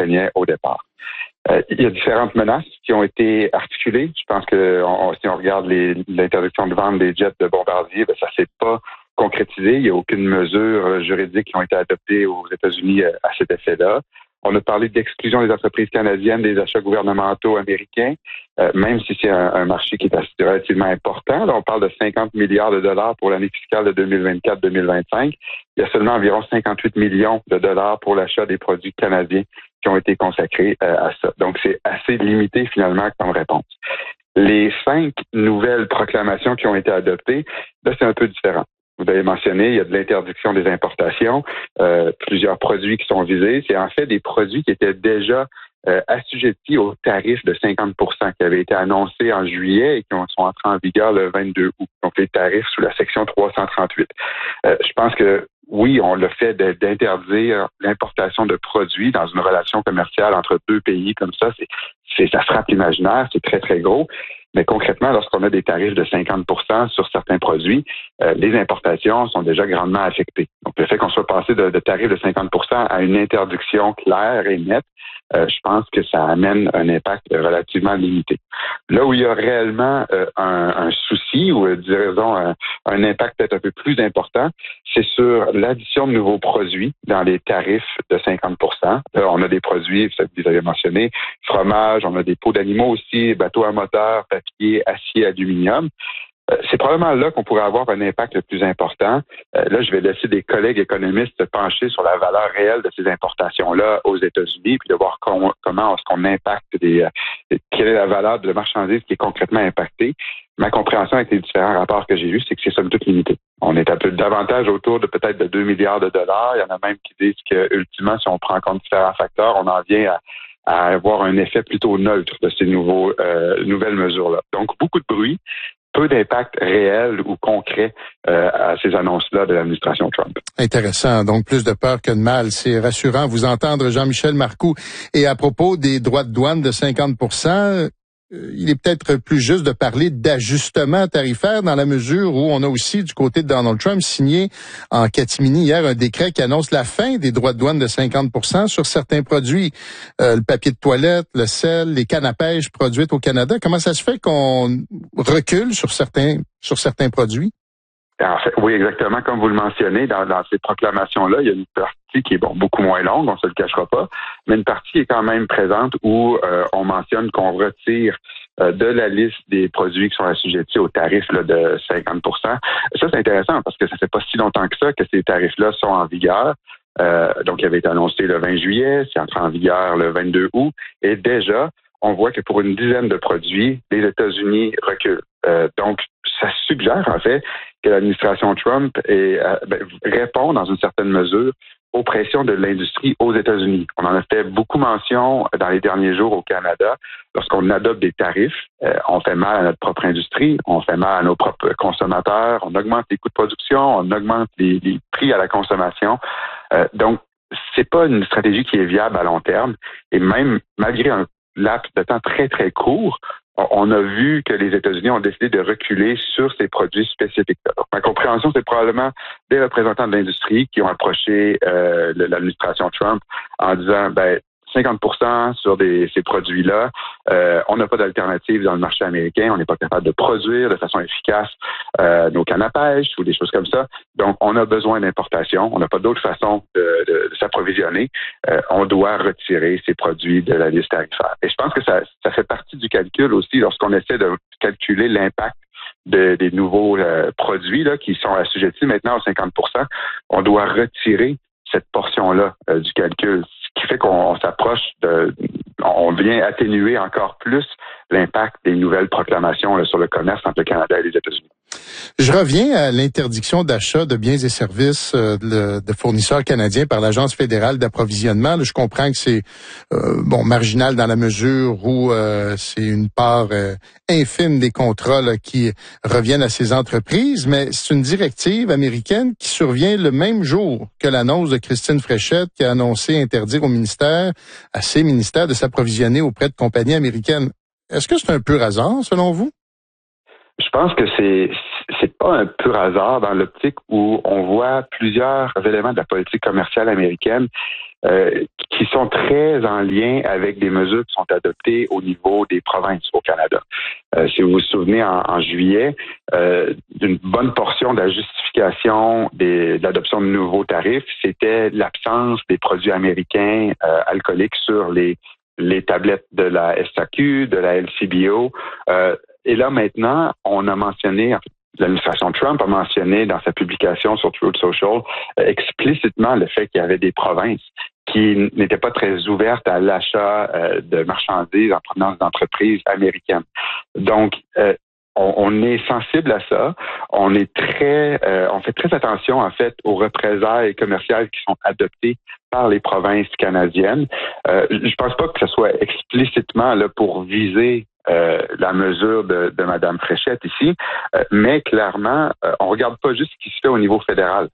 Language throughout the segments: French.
craignait au départ. Il y a différentes menaces qui ont été articulées. Je pense que si on regarde l'interdiction de vente des jets de bombardiers, ça s'est pas concrétisé. Il n'y a aucune mesure juridique qui ont été adoptées aux États-Unis à cet effet-là. On a parlé d'exclusion des entreprises canadiennes des achats gouvernementaux américains, même si c'est un marché qui est relativement important. Là, on parle de 50 milliards de dollars pour l'année fiscale de 2024-2025. Il y a seulement environ 58 millions de dollars pour l'achat des produits canadiens qui ont été consacrés à ça. Donc, c'est assez limité finalement comme réponse. Les 5 nouvelles proclamations qui ont été adoptées, là, c'est un peu différent. Vous avez mentionné, il y a de l'interdiction des importations, plusieurs produits qui sont visés. C'est en fait des produits qui étaient déjà assujettis aux tarifs de 50 qui avaient été annoncés en juillet et qui sont entrés en vigueur le 22 août. Donc, les tarifs sous la section 338. Je pense que oui, on l'a fait d'interdire l'importation de produits dans une relation commerciale entre deux pays comme ça. Ça frappe l'imaginaire, c'est très, très gros. Mais concrètement, lorsqu'on a des tarifs de 50 sur certains produits, les importations sont déjà grandement affectées. Donc, le fait qu'on soit passé de tarifs de 50 à une interdiction claire et nette, je pense que ça amène un impact relativement limité. Là où il y a réellement un souci ou, disons, un impact peut-être un peu plus important, c'est sur l'addition de nouveaux produits dans les tarifs de 50 Là, on a des produits, vous avez mentionné, fromage, on a des peaux d'animaux aussi, bateaux à moteur, papier, acier, aluminium. C'est probablement là qu'on pourrait avoir un impact le plus important. Là, je vais laisser des collègues économistes se pencher sur la valeur réelle de ces importations-là aux États-Unis, puis de voir comment est-ce qu'on impacte quelle est la valeur de la marchandise qui est concrètement impactée. Ma compréhension avec les différents rapports que j'ai vus, c'est que c'est somme toute limité. On est un peu davantage autour de peut-être de 2 milliards de dollars. Il y en a même qui disent que, ultimement, si on prend en compte différents facteurs, on en vient à avoir un effet plutôt neutre de ces nouvelles mesures-là. Donc, beaucoup de bruit, peu d'impact réel ou concret à ces annonces-là de l'administration Trump. Intéressant. Donc, plus de peur que de mal. C'est rassurant vous entendre, Jean-Michel Marcoux. Et à propos des droits de douane de 50 il est peut-être plus juste de parler d'ajustement tarifaire dans la mesure où on a aussi, du côté de Donald Trump, signé en catimini hier un décret qui annonce la fin des droits de douane de 50 sur certains produits. Le papier de toilette, le sel, les cannes à pêche produites au Canada. Comment ça se fait qu'on recule sur certains produits? En fait, oui, exactement. Comme vous le mentionnez, dans ces proclamations-là, il y a une partie qui est beaucoup moins longue, on se le cachera pas, mais une partie est quand même présente où on mentionne qu'on retire de la liste des produits qui sont assujettis aux tarifs là, de 50 Ça, c'est intéressant parce que ça fait pas si longtemps que ça que ces tarifs-là sont en vigueur. Donc, il avait été annoncé le 20 juillet, c'est entré en vigueur le 22 août, et déjà, on voit que pour une dizaine de produits, les États-Unis reculent. Donc, ça suggère, en fait, que l'administration Trump répond dans une certaine mesure aux pressions de l'industrie aux États-Unis. On en a fait beaucoup mention dans les derniers jours au Canada. Lorsqu'on adopte des tarifs, on fait mal à notre propre industrie, on fait mal à nos propres consommateurs, on augmente les coûts de production, on augmente les prix à la consommation. Donc, c'est pas une stratégie qui est viable à long terme. Et même malgré un laps de temps très, très court, on a vu que les États-Unis ont décidé de reculer sur ces produits spécifiques-là. Donc, ma compréhension, c'est probablement des représentants de l'industrie qui ont approché l'administration Trump en disant, 50% sur ces produits-là, on n'a pas d'alternative dans le marché américain, on n'est pas capable de produire de façon efficace nos cannes à pêche ou des choses comme ça. Donc, on a besoin d'importation, on n'a pas d'autre façon de s'approvisionner. On doit retirer ces produits de la liste tarifaire. Et je pense que ça fait partie du calcul aussi lorsqu'on essaie de calculer l'impact des nouveaux produits là, qui sont assujettis maintenant aux 50 On doit retirer cette portion-là du calcul, ce qui fait qu'on s'approche on vient atténuer encore plus l'impact des nouvelles proclamations là, sur le commerce entre le Canada et les États-Unis. Je reviens à l'interdiction d'achat de biens et services de fournisseurs canadiens par l'Agence fédérale d'approvisionnement. Là, je comprends que c'est marginal dans la mesure où c'est une part infime des contrats là, qui reviennent à ces entreprises, mais c'est une directive américaine qui survient le même jour que l'annonce de Christine Fréchette qui a annoncé interdire à ses ministères de s'approvisionner auprès de compagnies américaines. Est-ce que c'est un pur hasard, selon vous? Je pense que c'est pas un pur hasard dans l'optique où on voit plusieurs éléments de la politique commerciale américaine qui sont très en lien avec des mesures qui sont adoptées au niveau des provinces au Canada. Si vous vous souvenez, en juillet, d'une bonne portion de la justification de l'adoption de nouveaux tarifs, c'était l'absence des produits américains alcooliques sur les tablettes de la SAQ, de la LCBO. Et là, maintenant, on a mentionné, l'administration Trump a mentionné dans sa publication sur Truth Social explicitement le fait qu'il y avait des provinces qui n'étaient pas très ouvertes à l'achat de marchandises en provenance d'entreprises américaines. Donc, on est sensible à ça. On fait très attention, en fait, aux représailles commerciales qui sont adoptées par les provinces canadiennes. Je pense pas que ce soit explicitement là pour viser la mesure de Mme Fréchette ici, mais clairement, on regarde pas juste ce qui se fait au niveau fédéral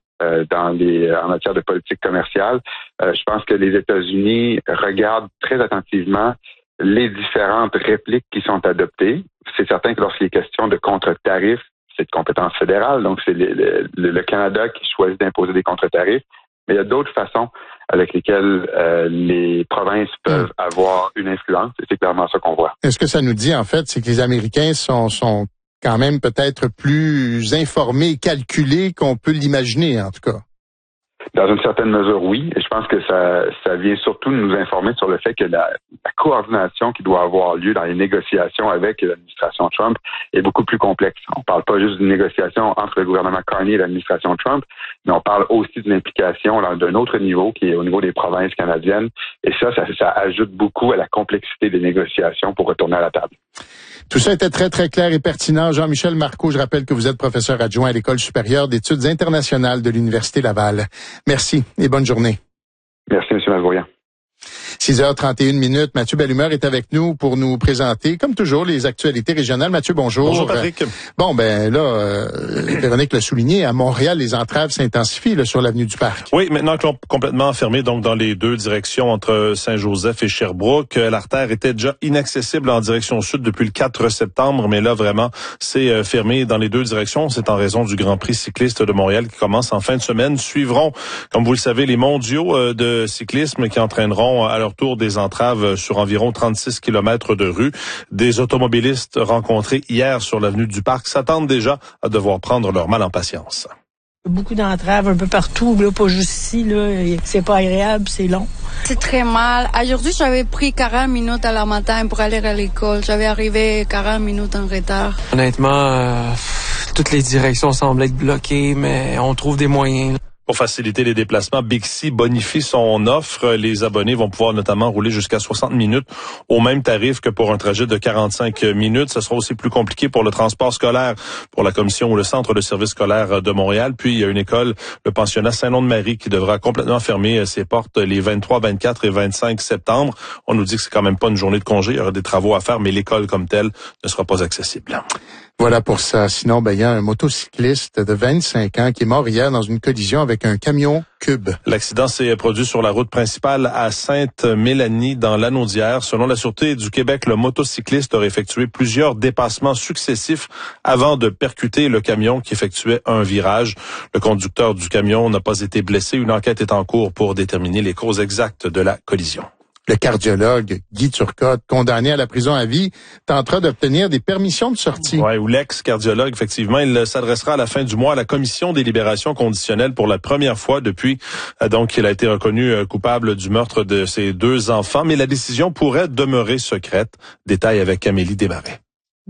en matière de politique commerciale. Je pense que les États-Unis regardent très attentivement les différentes répliques qui sont adoptées. C'est certain que lorsqu'il est question de contre-tarifs, c'est de compétence fédérale, donc c'est le Canada qui choisit d'imposer des contre-tarifs. Mais il y a d'autres façons avec lesquelles les provinces peuvent avoir une influence, et c'est clairement ça qu'on voit. Est-ce que ça nous dit, en fait, c'est que les Américains sont quand même peut-être plus informés et calculés qu'on peut l'imaginer, en tout cas? Dans une certaine mesure, oui. Et je pense que ça vient surtout de nous informer sur le fait que la coordination qui doit avoir lieu dans les négociations avec l'administration Trump est beaucoup plus complexe. On ne parle pas juste d'une négociation entre le gouvernement Carney et l'administration Trump, mais on parle aussi d'une implication d'un autre niveau qui est au niveau des provinces canadiennes. Et ça ajoute beaucoup à la complexité des négociations pour retourner à la table. Tout ça était très, très clair et pertinent. Jean-Michel Marcoux, je rappelle que vous êtes professeur adjoint à l'École supérieure d'études internationales de l'Université Laval. Merci et bonne journée. Merci, M. Malvoyant. 6h31. Mathieu Bellumeur est avec nous pour nous présenter, comme toujours, les actualités régionales. Mathieu, bonjour. Bonjour, Patrick. Véronique l'a souligné, à Montréal, les entraves s'intensifient sur l'avenue du Parc. Oui, maintenant complètement fermée, donc dans les deux directions entre Saint-Joseph et Sherbrooke. L'artère était déjà inaccessible en direction sud depuis le 4 septembre, mais là, vraiment, c'est fermé dans les deux directions. C'est en raison du Grand Prix cycliste de Montréal qui commence en fin de semaine. Suivront, comme vous le savez, les mondiaux de cyclisme qui entraîneront à leur tour des entraves sur environ 36 kilomètres de rue. Des automobilistes rencontrés hier sur l'avenue du Parc s'attendent déjà à devoir prendre leur mal en patience. Beaucoup d'entraves un peu partout, là, pas juste ici, là. C'est pas agréable, c'est long. C'est très mal. Aujourd'hui, j'avais pris 40 minutes à la matin pour aller à l'école. J'avais arrivé 40 minutes en retard. Honnêtement, toutes les directions semblent être bloquées, mais on trouve des moyens. Pour faciliter les déplacements, Bixi bonifie son offre. Les abonnés vont pouvoir notamment rouler jusqu'à 60 minutes au même tarif que pour un trajet de 45 minutes. Ce sera aussi plus compliqué pour le transport scolaire, pour la commission ou le centre de service scolaire de Montréal. Puis, il y a une école, le pensionnat Saint-Nom-de-Marie, qui devra complètement fermer ses portes les 23, 24 et 25 septembre. On nous dit que c'est quand même pas une journée de congé. Il y aura des travaux à faire, mais l'école comme telle ne sera pas accessible. Voilà pour ça. Sinon, il y a un motocycliste de 25 ans qui est mort hier dans une collision avec un camion Cube. L'accident s'est produit sur la route principale à Sainte-Mélanie, dans l'Anaudière. Selon la Sûreté du Québec, le motocycliste aurait effectué plusieurs dépassements successifs avant de percuter le camion qui effectuait un virage. Le conducteur du camion n'a pas été blessé. Une enquête est en cours pour déterminer les causes exactes de la collision. Le cardiologue Guy Turcotte, condamné à la prison à vie, tentera d'obtenir des permissions de sortie. Oui, ou l'ex-cardiologue, effectivement. Il s'adressera à la fin du mois à la Commission des libérations conditionnelles pour la première fois depuis donc qu'il a été reconnu coupable du meurtre de ses 2 enfants. Mais la décision pourrait demeurer secrète. Détail avec Amélie Desmarais.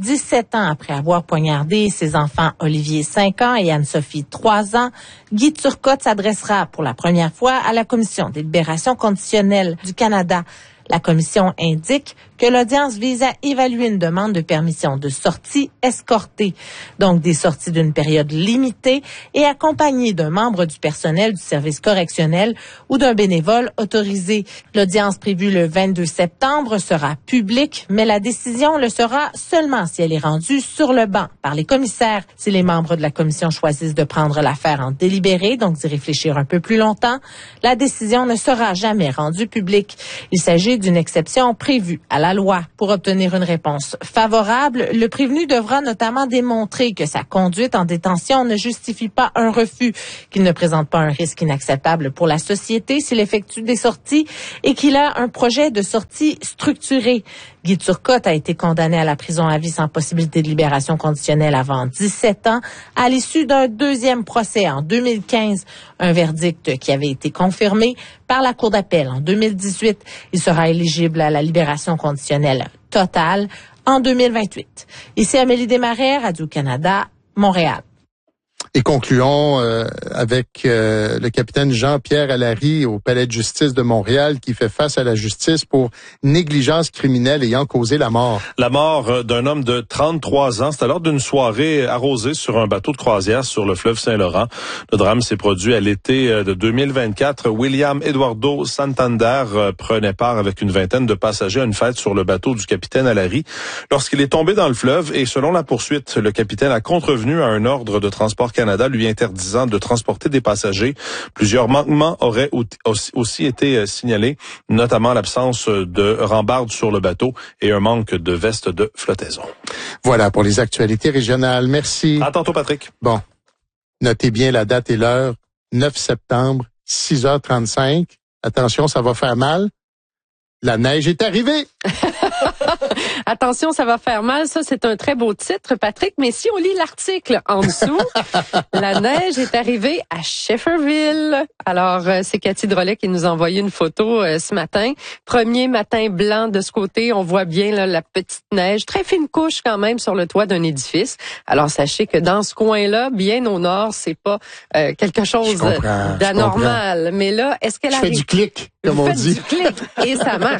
17 ans après avoir poignardé ses enfants Olivier, 5 ans, et Anne-Sophie, 3 ans, Guy Turcotte s'adressera pour la première fois à la Commission des libérations conditionnelles du Canada. La commission indique que l'audience vise à évaluer une demande de permission de sortie escortée, donc des sorties d'une période limitée et accompagnées d'un membre du personnel du service correctionnel ou d'un bénévole autorisé. L'audience prévue le 22 septembre sera publique, mais la décision le sera seulement si elle est rendue sur le banc par les commissaires. Si les membres de la commission choisissent de prendre l'affaire en délibéré, donc d'y réfléchir un peu plus longtemps, la décision ne sera jamais rendue publique. Il s'agit d'une exception prévue à la loi. Pour obtenir une réponse favorable, le prévenu devra notamment démontrer que sa conduite en détention ne justifie pas un refus, qu'il ne présente pas un risque inacceptable pour la société s'il effectue des sorties et qu'il a un projet de sortie structuré. Guy Turcotte a été condamné à la prison à vie sans possibilité de libération conditionnelle avant 17 ans à l'issue d'un deuxième procès en 2015, un verdict qui avait été confirmé par la Cour d'appel en 2018. Il sera éligible à la libération conditionnelle totale en 2028. Ici Amélie Desmarais, Radio-Canada, Montréal. Et concluons avec le capitaine Jean-Pierre Allary au Palais de justice de Montréal qui fait face à la justice pour négligence criminelle ayant causé la mort. La mort d'un homme de 33 ans, c'est lors d'une soirée arrosée sur un bateau de croisière sur le fleuve Saint-Laurent. Le drame s'est produit à l'été de 2024. William Eduardo Santander prenait part avec une vingtaine de passagers à une fête sur le bateau du capitaine Allary lorsqu'il est tombé dans le fleuve et selon la poursuite, le capitaine a contrevenu à un ordre de transport Canada lui interdisant de transporter des passagers. Plusieurs manquements auraient aussi été signalés, notamment l'absence de rambarde sur le bateau et un manque de veste de flottaison. Voilà pour les actualités régionales. Merci. À tantôt, Patrick. Bon, notez bien la date et l'heure. 9 septembre, 6h35. Attention, ça va faire mal. La neige est arrivée. Attention, ça va faire mal. Ça, c'est un très beau titre, Patrick. Mais si on lit l'article en dessous, la neige est arrivée à Shefferville. Alors, c'est Cathy Drolet qui nous a envoyé une photo ce matin. Premier matin blanc de ce côté. On voit bien là, la petite neige. Très fine couche quand même sur le toit d'un édifice. Alors, sachez que dans ce coin-là, bien au nord, c'est pas quelque chose d'anormal. Mais là, est-ce qu'elle arrive... Je fais du clic, comme on dit. Du clic et ça marche.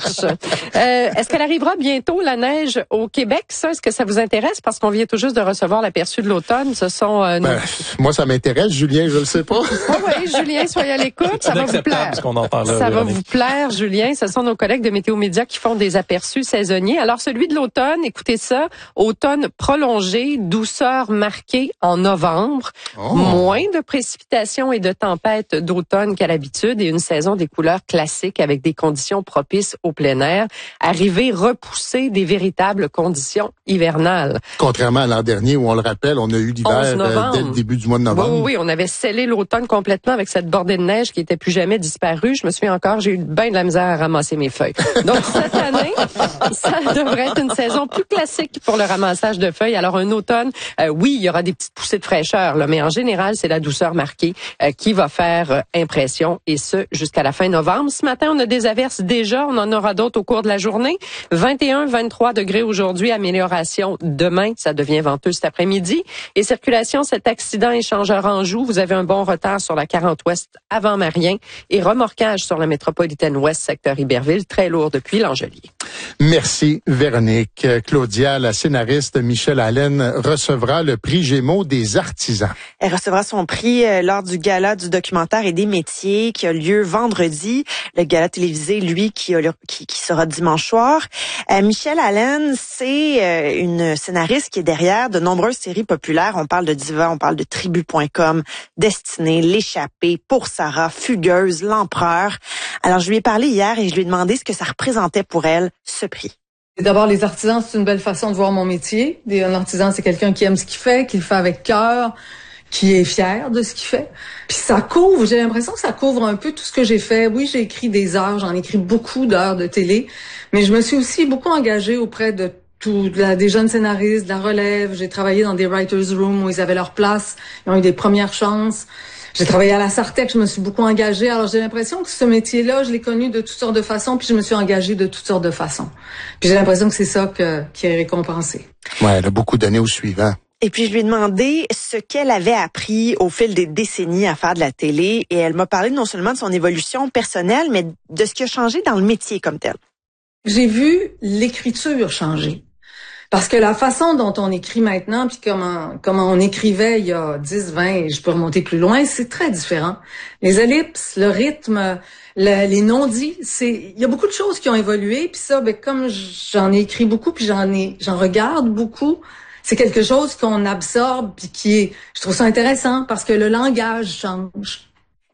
Est-ce qu'elle arrivera bientôt, la neige, au Québec? Ça, est-ce que ça vous intéresse? Parce qu'on vient tout juste de recevoir l'aperçu de l'automne. Ce sont... moi, ça m'intéresse, Julien, je le sais pas. Oui, Julien, soyez à l'écoute. Ça va vous plaire. Ce qu'on entend là, ça va vous plaire, Julien. Ce sont nos collègues de Météo Média qui font des aperçus saisonniers. Alors, celui de l'automne, écoutez ça, automne prolongé, douceur marquée en novembre, moins de précipitations et de tempêtes d'automne qu'à l'habitude et une saison des couleurs classiques avec des conditions propices au plein air. Arrivée repoussée des véritables conditions hivernales. Contrairement à l'an dernier où, on le rappelle, on a eu l'hiver dès le début du mois de novembre. Oui, on avait scellé l'automne complètement avec cette bordée de neige qui était plus jamais disparue. Je me souviens encore, j'ai eu bien de la misère à ramasser mes feuilles. Donc, cette année, ça devrait être une saison plus classique pour le ramassage de feuilles. Alors, un automne, oui, il y aura des petites poussées de fraîcheur, là, mais en général, c'est la douceur marquée qui va faire impression, et ce, jusqu'à la fin novembre. Ce matin, on a des averses déjà, on en aura d'autres au cours de la journée. 21, 23 degrés aujourd'hui, amélioration demain, ça devient venteux cet après-midi. Et circulation, cet accident échangeur Anjou, vous avez un bon retard sur la 40 Ouest avant Marien et remorquage sur la métropolitaine Ouest, secteur Iberville, très lourd depuis l'Angelier. Merci Véronique. Claudia, la scénariste Michelle Allen recevra le prix Gémeaux des artisans. Elle recevra son prix lors du gala du documentaire et des métiers qui a lieu vendredi. Le gala télévisé, lui, qui sera dimanche soir. Michelle Allen, c'est une scénariste qui est derrière de nombreuses séries populaires. On parle de Diva, on parle de Tribu.com, Destinée, L'échappée, Pour Sarah, Fugueuse, L'Empereur. Alors, je lui ai parlé hier et je lui ai demandé ce que ça représentait pour elle, ce prix. D'abord, les artisans, c'est une belle façon de voir mon métier. Un artisan, c'est quelqu'un qui aime ce qu'il fait, qui le fait avec cœur, qui est fier de ce qu'il fait. Puis ça couvre, j'ai l'impression que ça couvre un peu tout ce que j'ai fait. Oui, j'ai écrit des heures, j'en ai écrit beaucoup d'heures de télé, mais je me suis aussi beaucoup engagée auprès de des jeunes scénaristes, de la relève. J'ai travaillé dans des writers' rooms où ils avaient leur place, ils ont eu des premières chances. J'ai travaillé à la Sartec, je me suis beaucoup engagée. Alors, j'ai l'impression que ce métier-là, je l'ai connu de toutes sortes de façons, puis je me suis engagée de toutes sortes de façons. Puis j'ai l'impression que c'est ça qui est récompensé. Ouais, elle a beaucoup donné au suivant. Et puis, je lui ai demandé ce qu'elle avait appris au fil des décennies à faire de la télé. Et elle m'a parlé non seulement de son évolution personnelle, mais de ce qui a changé dans le métier comme tel. J'ai vu l'écriture changer. Parce que la façon dont on écrit maintenant, puis comment on écrivait il y a 10, 20, et je peux remonter plus loin, c'est très différent. Les ellipses, le rythme, les non-dits, il y a beaucoup de choses qui ont évolué, puis ça, comme j'en ai écrit beaucoup, puis j'en regarde beaucoup, c'est quelque chose qu'on absorbe, puis je trouve ça intéressant, parce que le langage change.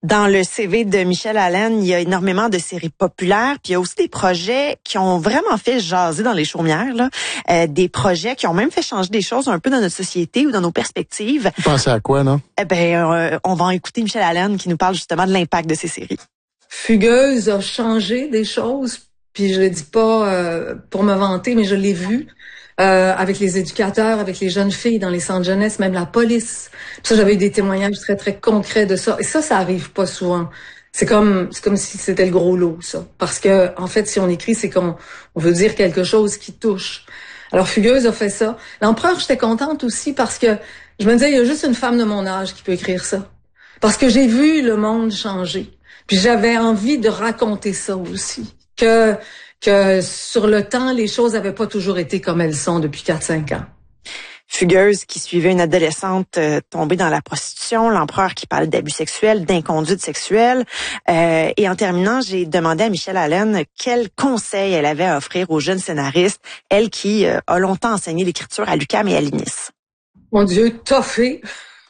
Dans le CV de Michel Allen, il y a énormément de séries populaires, puis il y a aussi des projets qui ont vraiment fait jaser dans les chaumières, là. Des projets qui ont même fait changer des choses un peu dans notre société ou dans nos perspectives. Vous pensez à quoi, non? On va écouter Michel Allen qui nous parle justement de l'impact de ces séries. Fugueuse a changé des choses, puis je le dis pas pour me vanter, mais je l'ai vu. Avec les éducateurs, avec les jeunes filles dans les centres jeunesse, même la police. Puis ça, j'avais eu des témoignages très, très concrets de ça. Et ça arrive pas souvent. C'est comme si c'était le gros lot, ça. Parce que, en fait, si on écrit, c'est qu'on veut dire quelque chose qui touche. Alors, Fugueuse a fait ça. L'Empereur, j'étais contente aussi parce que je me disais, il y a juste une femme de mon âge qui peut écrire ça. Parce que j'ai vu le monde changer. Puis j'avais envie de raconter ça aussi. Que sur le temps, les choses n'avaient pas toujours été comme elles sont depuis 4-5 ans. Fugueuse qui suivait une adolescente tombée dans la prostitution, l'Empereur qui parlait d'abus sexuels, d'inconduite sexuelle. Et en terminant, j'ai demandé à Michel Allen quel conseil elle avait à offrir aux jeunes scénaristes, elle qui a longtemps enseigné l'écriture à l'UQAM et à l'INIS. Mon Dieu, toffé!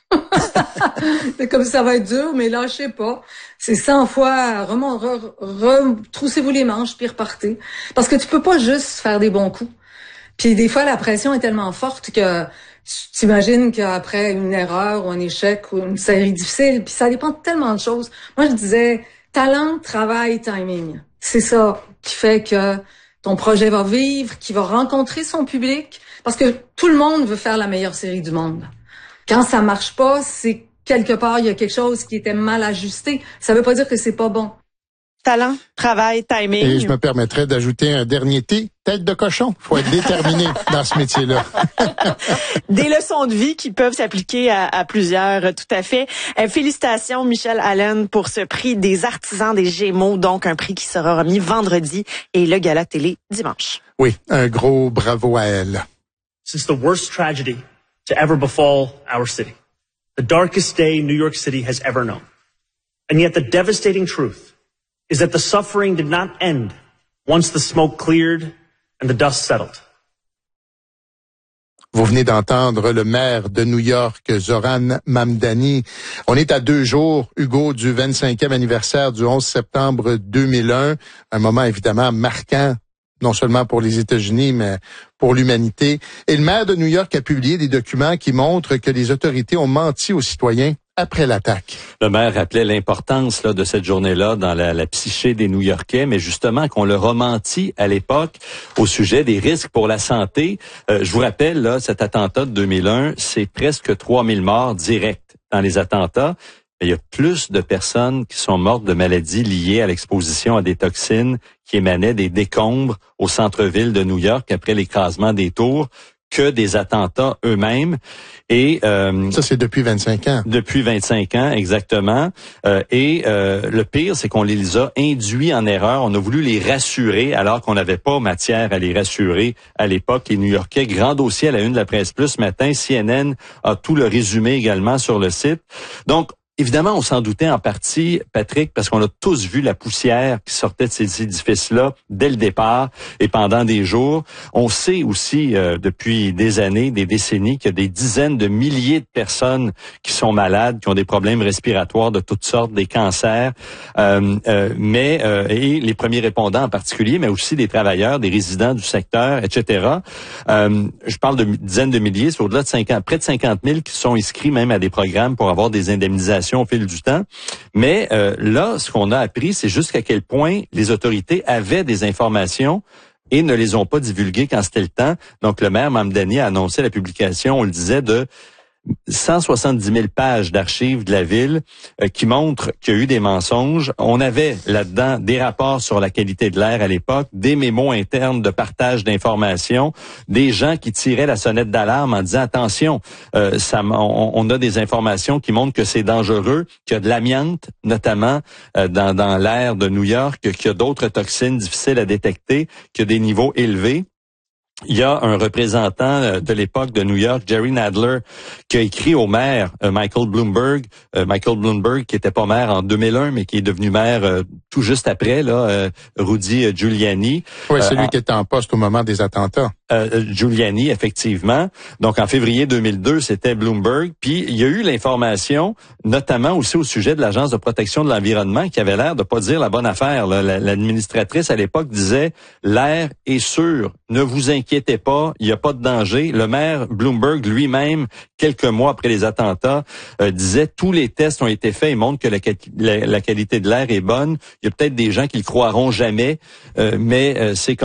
C'est comme ça va être dur, mais lâchez pas. C'est 100 fois, retroussez-vous les manches, puis repartez. Parce que tu peux pas juste faire des bons coups. Puis des fois, la pression est tellement forte que tu t'imagines qu'après une erreur ou un échec ou une série difficile, puis ça dépend de tellement de choses. Moi, je disais, talent, travail, timing. C'est ça qui fait que ton projet va vivre, qui va rencontrer son public, parce que tout le monde veut faire la meilleure série du monde. Quand ça marche pas, c'est quelque part, il y a quelque chose qui était mal ajusté. Ça veut pas dire que c'est pas bon. Talent, travail, timing. Et je me permettrais d'ajouter un dernier T, tête de cochon. Faut être déterminé dans ce métier-là. Des leçons de vie qui peuvent s'appliquer à plusieurs, tout à fait. Félicitations, Michel Allen, pour ce prix des artisans des Gémeaux, donc un prix qui sera remis vendredi et le gala télé dimanche. Oui, un gros bravo à elle. Since the worst tragedy to ever befall our city, the darkest day New York City has ever known. And yet the devastating truth is that the suffering did not end once the smoke cleared and the dust settled. Vous venez d'entendre le maire de New York, Zoran Mamdani. On est à 2 jours, Hugo, du 25e anniversaire du 11 septembre 2001. Un moment évidemment marquant, non seulement pour les États-Unis, mais pour l'humanité. Et le maire de New York a publié des documents qui montrent que les autorités ont menti aux citoyens après l'attaque. Le maire rappelait l'importance de cette journée-là dans la psyché des New-Yorkais, mais justement qu'on leur a menti à l'époque au sujet des risques pour la santé. Je vous rappelle, là, cet attentat de 2001, c'est presque 3000 morts directs dans les attentats. Mais il y a plus de personnes qui sont mortes de maladies liées à l'exposition à des toxines qui émanaient des décombres au centre-ville de New York après l'écrasement des tours que des attentats eux-mêmes. Et ça, c'est depuis 25 ans. Depuis 25 ans, exactement. Le pire, c'est qu'on les a induits en erreur. On a voulu les rassurer alors qu'on n'avait pas matière à les rassurer à l'époque. Les New-Yorkais, grand dossier à la une de la Presse Plus ce matin. CNN a tout le résumé également sur le site. Donc, évidemment, on s'en doutait en partie, Patrick, parce qu'on a tous vu la poussière qui sortait de ces édifices-là dès le départ et pendant des jours. On sait aussi, depuis des années, des décennies, qu'il y a des dizaines de milliers de personnes qui sont malades, qui ont des problèmes respiratoires de toutes sortes, des cancers, et les premiers répondants en particulier, mais aussi des travailleurs, des résidents du secteur, etc. Je parle de dizaines de milliers, c'est au-delà de près de 50 000 qui sont inscrits même à des programmes pour avoir des indemnisations au fil du temps. Mais là, ce qu'on a appris, c'est jusqu'à quel point les autorités avaient des informations et ne les ont pas divulguées quand c'était le temps. Donc, le maire Mamdani a annoncé la publication, on le disait, de 170 000 pages d'archives de la ville qui montrent qu'il y a eu des mensonges. On avait là-dedans des rapports sur la qualité de l'air à l'époque, des mémos internes de partage d'informations, des gens qui tiraient la sonnette d'alarme en disant attention, on a des informations qui montrent que c'est dangereux, qu'il y a de l'amiante notamment dans l'air de New York, qu'il y a d'autres toxines difficiles à détecter, qu'il y a des niveaux élevés. Il y a un représentant de l'époque de New York, Jerry Nadler, qui a écrit au maire Michael Bloomberg qui était pas maire en 2001, mais qui est devenu maire tout juste après, Rudy Giuliani. Oui, c'est lui qui était en poste au moment des attentats. Giuliani, effectivement. Donc, en février 2002, c'était Bloomberg. Puis, il y a eu l'information, notamment aussi au sujet de l'Agence de protection de l'environnement, qui avait l'air de pas dire la bonne affaire. Là. L'administratrice, à l'époque, disait « L'air est sûr, ne vous inquiétez pas, il n'y a pas de danger ». Le maire Bloomberg lui-même, quelques mois après les attentats, disait « Tous les tests ont été faits et montrent que la qualité de l'air est bonne. Il y a peut-être des gens qui le croiront jamais, mais c'est